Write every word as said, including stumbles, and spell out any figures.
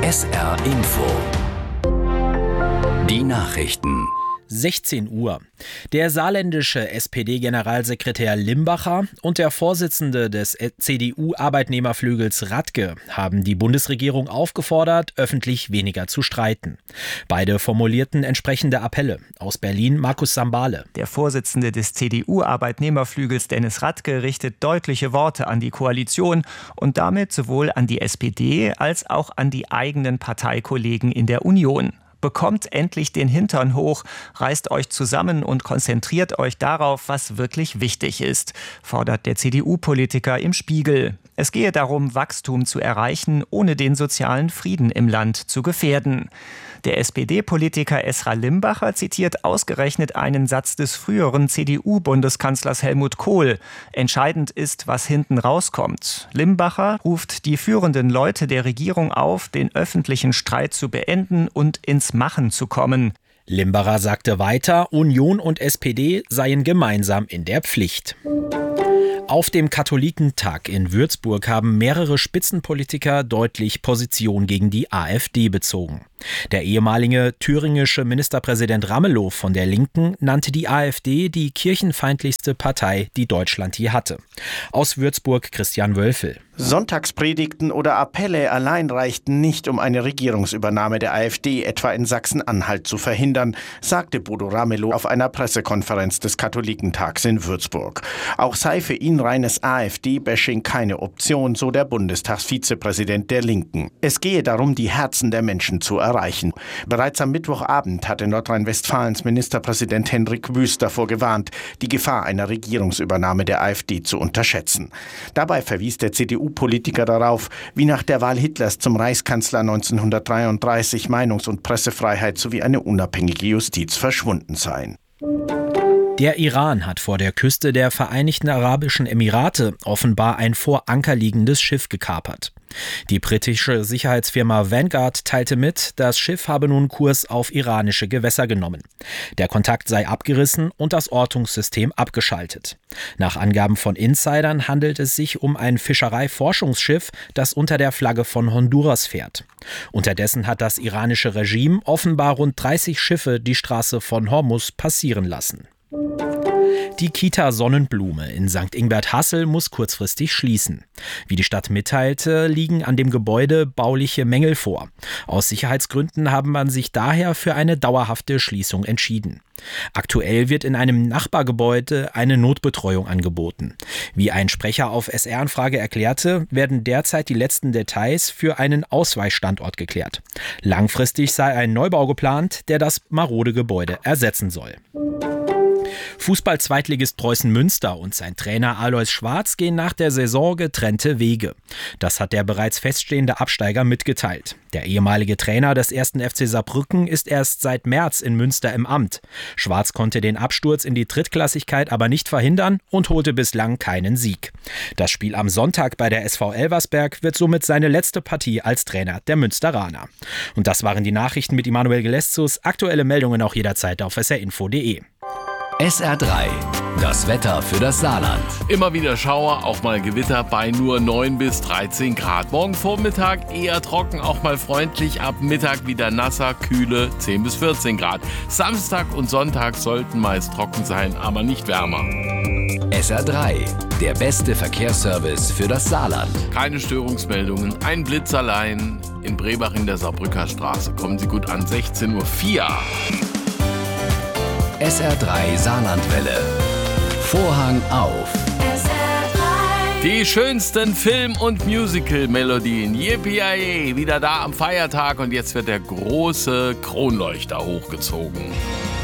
S R Info. Die Nachrichten. sechzehn Uhr. Der saarländische S P D-Generalsekretär Limbacher und der Vorsitzende des C D U-Arbeitnehmerflügels Radke haben die Bundesregierung aufgefordert, öffentlich weniger zu streiten. Beide formulierten entsprechende Appelle. Aus Berlin Markus Sambale. Der Vorsitzende des C D U-Arbeitnehmerflügels Dennis Radke richtet deutliche Worte an die Koalition und damit sowohl an die S P D als auch an die eigenen Parteikollegen in der Union. Bekommt endlich den Hintern hoch, reißt euch zusammen und konzentriert euch darauf, was wirklich wichtig ist, fordert der C D U-Politiker im Spiegel. Es gehe darum, Wachstum zu erreichen, ohne den sozialen Frieden im Land zu gefährden. Der S P D-Politiker Esra Limbacher zitiert ausgerechnet einen Satz des früheren C D U-Bundeskanzlers Helmut Kohl. Entscheidend ist, was hinten rauskommt. Limbacher ruft die führenden Leute der Regierung auf, den öffentlichen Streit zu beenden und ins Machen zu kommen. Limbacher sagte weiter, Union und S P D seien gemeinsam in der Pflicht. Auf dem Katholikentag in Würzburg haben mehrere Spitzenpolitiker deutlich Position gegen die AfD bezogen. Der ehemalige thüringische Ministerpräsident Ramelow von der Linken nannte die AfD die kirchenfeindlichste Partei, die Deutschland je hatte. Aus Würzburg Christian Wölfel. Sonntagspredigten oder Appelle allein reichten nicht, um eine Regierungsübernahme der AfD etwa in Sachsen-Anhalt zu verhindern, sagte Bodo Ramelow auf einer Pressekonferenz des Katholikentags in Würzburg. Auch sei für ihn reines AfD-Bashing keine Option, so der Bundestagsvizepräsident der Linken. Es gehe darum, die Herzen der Menschen zu erreichen. Bereits am Mittwochabend hatte Nordrhein-Westfalens Ministerpräsident Hendrik Wüst davor gewarnt, die Gefahr einer Regierungsübernahme der AfD zu unterschätzen. Dabei verwies der C D U-Politiker darauf, wie nach der Wahl Hitlers zum Reichskanzler neunzehnhundertdreiunddreißig Meinungs- und Pressefreiheit sowie eine unabhängige Justiz verschwunden seien. Der Iran hat vor der Küste der Vereinigten Arabischen Emirate offenbar ein vor Anker liegendes Schiff gekapert. Die britische Sicherheitsfirma Vanguard teilte mit, das Schiff habe nun Kurs auf iranische Gewässer genommen. Der Kontakt sei abgerissen und das Ortungssystem abgeschaltet. Nach Angaben von Insidern handelt es sich um ein Fischereiforschungsschiff, das unter der Flagge von Honduras fährt. Unterdessen hat das iranische Regime offenbar rund dreißig Schiffe die Straße von Hormuz passieren lassen. Die Kita Sonnenblume in Sankt Ingbert-Hassel muss kurzfristig schließen. Wie die Stadt mitteilte, liegen an dem Gebäude bauliche Mängel vor. Aus Sicherheitsgründen haben man sich daher für eine dauerhafte Schließung entschieden. Aktuell wird in einem Nachbargebäude eine Notbetreuung angeboten. Wie ein Sprecher auf S R-Anfrage erklärte, werden derzeit die letzten Details für einen Ausweichstandort geklärt. Langfristig sei ein Neubau geplant, der das marode Gebäude ersetzen soll. Fußball-Zweitligist Preußen Münster und sein Trainer Alois Schwarz gehen nach der Saison getrennte Wege. Das hat der bereits feststehende Absteiger mitgeteilt. Der ehemalige Trainer des ersten F C Saarbrücken ist erst seit März in Münster im Amt. Schwarz konnte den Absturz in die Drittklassigkeit aber nicht verhindern und holte bislang keinen Sieg. Das Spiel am Sonntag bei der S V Elversberg wird somit seine letzte Partie als Trainer der Münsteraner. Und das waren die Nachrichten mit Immanuel Geleszus. Aktuelle Meldungen auch jederzeit auf s r info punkt d e. S R drei, das Wetter für das Saarland. Immer wieder Schauer, auch mal Gewitter bei nur neun bis dreizehn Grad. Morgen Vormittag eher trocken, auch mal freundlich. Ab Mittag wieder nasser, kühle zehn bis vierzehn Grad. Samstag und Sonntag sollten meist trocken sein, aber nicht wärmer. S R drei, der beste Verkehrsservice für das Saarland. Keine Störungsmeldungen, ein Blitz allein. In Brebach in der Saarbrücker Straße. Kommen Sie gut an, sechzehn Uhr vier. S R drei Saarlandwelle. Vorhang auf. S R drei. Die schönsten Film- und Musical-Melodien. Yippie-yay, wieder da am Feiertag und jetzt wird der große Kronleuchter hochgezogen.